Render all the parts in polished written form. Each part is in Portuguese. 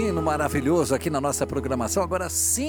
hino maravilhoso aqui na nossa programação. Agora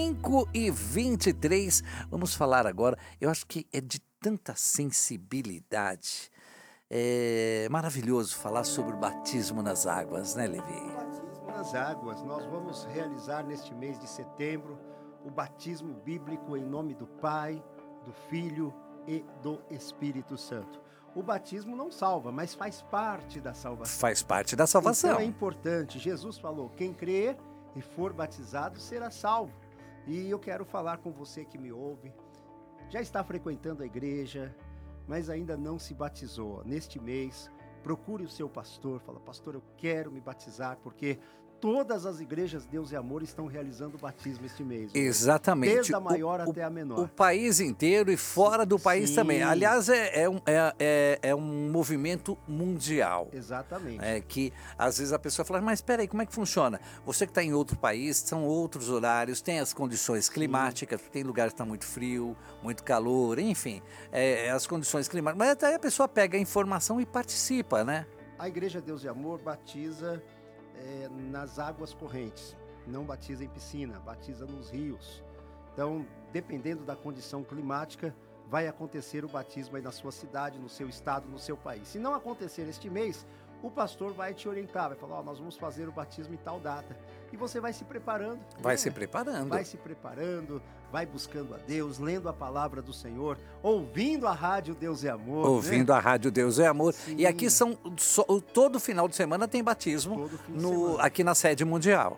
5h23. Vamos falar agora, eu acho que é de tanta sensibilidade. É maravilhoso falar sobre o batismo nas águas, né, Levi? O batismo nas águas. Nós vamos realizar neste mês de setembro o batismo bíblico em nome do Pai, do Filho e do Espírito Santo. O batismo não salva, mas faz parte da salvação. Faz parte da salvação. Então é importante. Jesus falou, quem crer e for batizado será salvo. E eu quero falar com você que me ouve, já está frequentando a igreja, mas ainda não se batizou. Neste mês, procure o seu pastor, fala, pastor, eu quero me batizar, porque todas as igrejas Deus e Amor estão realizando o batismo este mês. Exatamente. Desde a maior até a menor. O país inteiro e fora do país também. Aliás, é um movimento mundial. Exatamente. É que às vezes a pessoa fala, mas espera aí, como é que funciona? Você que está em outro país, são outros horários, tem as condições climáticas, tem lugares que está muito frio, muito calor, enfim, as condições climáticas. Mas até a pessoa pega a informação e participa, né? A Igreja Deus e Amor batiza nas águas correntes, não batiza em piscina, batiza nos rios. Então, dependendo da condição climática, vai acontecer o batismo aí na sua cidade, no seu estado, no seu país. Se não acontecer este mês, o pastor vai te orientar, vai falar, nós vamos fazer o batismo em tal data. E você vai se preparando. Vai se preparando. Vai se preparando, vai buscando a Deus, lendo a palavra do Senhor, ouvindo a rádio Deus é Amor. Ouvindo, né? A rádio Deus é Amor. Sim. E aqui todo final de semana tem batismo aqui na sede mundial.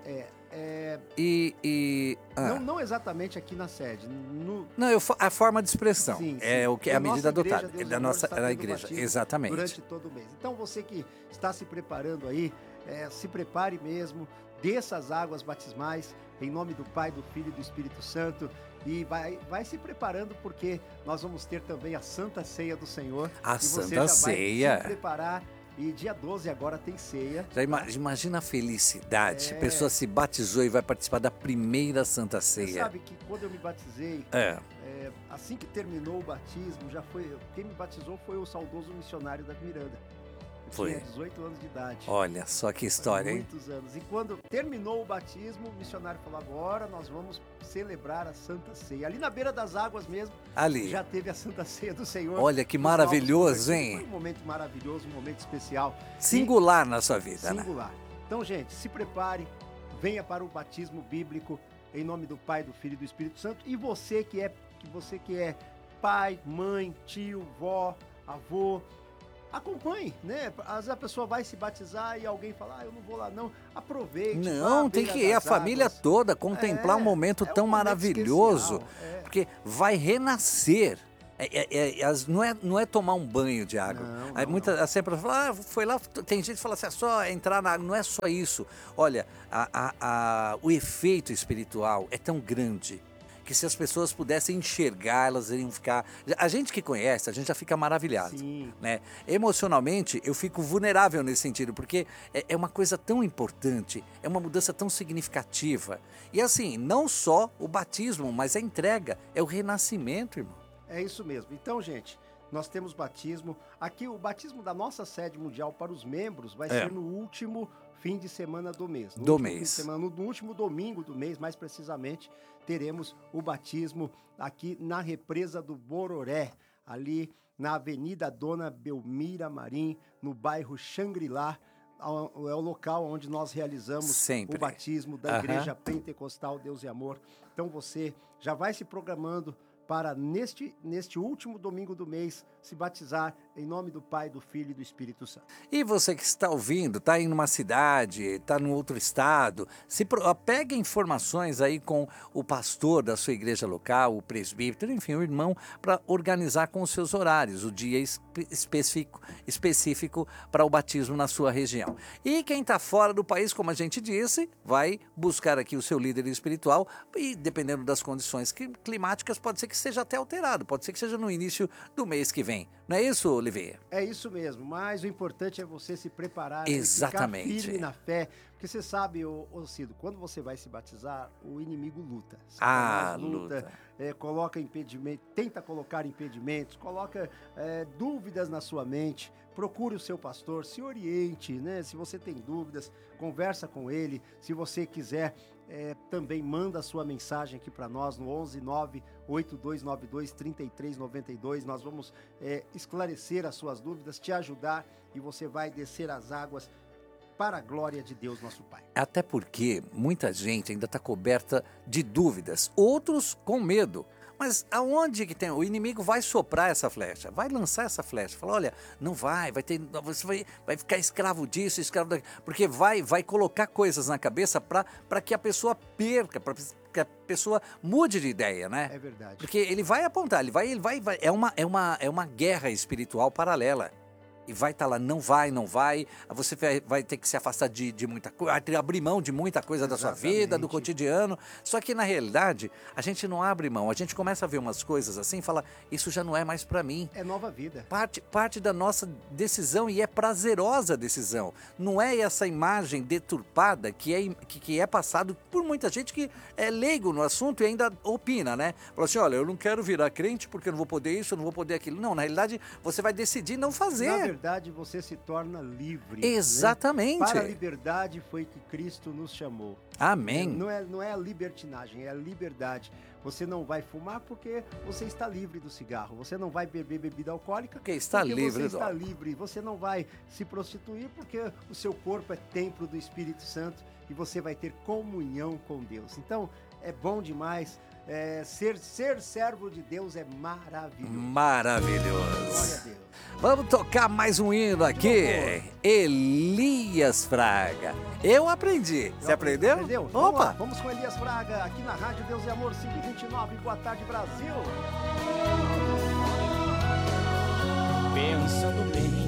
Não exatamente aqui na sede. Não, a forma de expressão. Sim. É o que é a medida adotada. Da nossa igreja, exatamente. Durante todo o mês. Então você que está se preparando aí, se prepare mesmo, desça as águas batismais, em nome do Pai, do Filho e do Espírito Santo, e vai se preparando, porque nós vamos ter também a Santa Ceia do Senhor. A Santa Ceia. Vai se preparar. E dia 12 agora tem ceia. Já imagina a felicidade. A pessoa se batizou e vai participar da primeira Santa Ceia. Você sabe que quando eu me batizei, assim que terminou o batismo, quem me batizou foi o saudoso missionário da Miranda. Eu tinha 18 anos de idade. Olha só que história, hein? Muitos anos. E quando terminou o batismo, o missionário falou, agora nós vamos celebrar a Santa Ceia. Ali na beira das águas mesmo, já teve a Santa Ceia do Senhor. Olha que maravilhoso, hein? Foi um momento maravilhoso, um momento especial. Singular na sua vida, Singular. Né? Então, gente, se prepare, venha para o batismo bíblico, em nome do Pai, do Filho e do Espírito Santo. E você que é pai, mãe, tio, vó, avô, acompanhe, né? Às vezes a pessoa vai se batizar e alguém fala, eu não vou lá não. Aproveite. Não, tem que ir a família toda contemplar um momento tão maravilhoso, porque vai renascer. Não é tomar um banho de água. Sempre fala, foi lá, tem gente que fala assim, é só entrar na água. Não é só isso. Olha, o efeito espiritual é tão grande que se as pessoas pudessem enxergar, elas iriam ficar... A gente que conhece, a gente já fica maravilhado. Né? Emocionalmente, eu fico vulnerável nesse sentido, porque é uma coisa tão importante, é uma mudança tão significativa. E assim, não só o batismo, mas a entrega, é o renascimento, irmão. É isso mesmo. Então, gente, nós temos batismo. Aqui, o batismo da nossa sede mundial para os membros vai ser no último fim de semana do mês. No último domingo do mês, mais precisamente, teremos o batismo aqui na represa do Bororé, ali na Avenida Dona Belmira Marim, no bairro Xangri-Lá. É o local onde nós realizamos o batismo da Igreja Pentecostal Deus e Amor. Então você já vai se programando para neste último domingo do mês se batizar em nome do Pai, do Filho e do Espírito Santo. E você que está ouvindo, está em uma cidade, está em outro estado, pegue informações aí com o pastor da sua igreja local, o presbítero, enfim, o irmão, para organizar com os seus horários, o dia específico para o batismo na sua região. E quem está fora do país, como a gente disse, vai buscar aqui o seu líder espiritual e, dependendo das condições climáticas, pode ser que seja até alterado, pode ser que seja no início do mês que vem. vem. Não é isso, Livinha? É isso mesmo, mas o importante é você se preparar, exatamente, ficar firme na fé, porque você sabe, ô Cido, quando você vai se batizar, o inimigo luta. Luta. Coloca impedimento, tenta colocar impedimentos, coloca dúvidas na sua mente. Procure o seu pastor, se oriente, né? Se você tem dúvidas, conversa com ele. Se você quiser, também manda a sua mensagem aqui para nós no 11982923392. Nós vamos esclarecer as suas dúvidas, te ajudar e você vai descer as águas para a glória de Deus, nosso Pai. Até porque muita gente ainda está coberta de dúvidas, outros com medo. Mas aonde que tem? O inimigo vai soprar essa flecha, vai lançar essa flecha. Fala, olha, não você vai ficar escravo disso, escravo daquilo. Porque vai colocar coisas na cabeça para que a pessoa perca, para que a pessoa mude de ideia, né? É verdade. Porque ele vai apontar, ele vai é uma guerra espiritual paralela. E vai estar lá, não vai, você vai ter que se afastar de muita coisa, abrir mão de muita coisa da sua vida, do cotidiano. Só que na realidade, a gente não abre mão, a gente começa a ver umas coisas assim e fala, isso já não é mais para mim. É nova vida. Parte da nossa decisão e é prazerosa a decisão. Não é essa imagem deturpada que é passado por muita gente que é leigo no assunto e ainda opina, né? Fala assim, olha, eu não quero virar crente porque eu não vou poder isso, eu não vou poder aquilo. Não, na realidade, você vai decidir não fazer. Na verdade, você se torna livre. Exatamente. Né? Para a liberdade foi que Cristo nos chamou. Amém. Não é a libertinagem, é a liberdade. Você não vai fumar porque você está livre do cigarro. Você não vai beber bebida alcoólica porque está livre. Você está livre. Você não vai se prostituir porque o seu corpo é templo do Espírito Santo e você vai ter comunhão com Deus. Então, é bom demais. Ser servo de Deus é maravilhoso. Maravilhoso. Glória a Deus. Vamos tocar mais um hino aqui. Elias Fraga. Eu aprendi. Você aprendeu? Aprendeu? Opa! Vamos com Elias Fraga aqui na Rádio Deus e Amor 529. Boa tarde, Brasil. Pensando bem,